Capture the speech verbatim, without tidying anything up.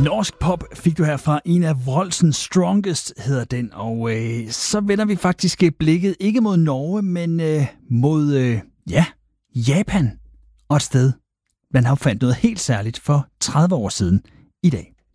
Norsk pop fik du her fra en af Wroldsen Strongest, hedder den. Og øh, så vender vi faktisk blikket ikke mod Norge, men øh, mod, øh, ja, Japan. Og et sted, man har fandt noget helt særligt for tredive år siden i dag.